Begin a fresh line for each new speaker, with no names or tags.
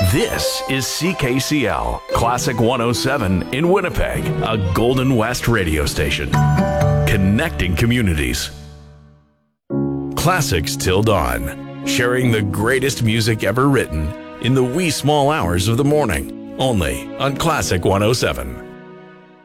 This is CKCL, Classic 107 in Winnipeg, a Golden West radio station. Connecting communities. Classics till dawn. Sharing the greatest music ever written in the wee small hours of the morning. Only on Classic 107.